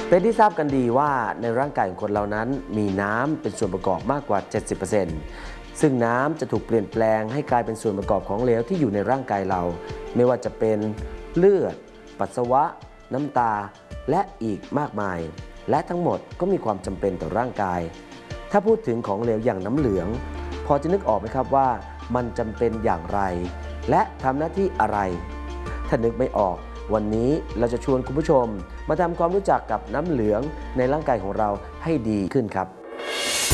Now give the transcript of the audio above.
เป็นที่ทราบกันดีว่าในร่างกายของคนเรานั้นมีน้ำเป็นส่วนประกอบมากกว่า 70%ซึ่งน้ำจะถูกเปลี่ยนแปลงให้กลายเป็นส่วนประกอบของเหลวที่อยู่ในร่างกายเราไม่ว่าจะเป็นเลือดปัสสาวะน้ำตาและอีกมากมายและทั้งหมดก็มีความจำเป็นต่อร่างกายถ้าพูดถึงของเหลวอย่างน้ำเหลืองพอจะนึกออกไหมครับว่ามันจำเป็นอย่างไรและทำหน้าที่อะไรถ้านึกไม่ออกวันนี้เราจะชวนคุณผู้ชมมาทำความรู้จักกับน้ำเหลืองในร่างกายของเราให้ดีขึ้นครับ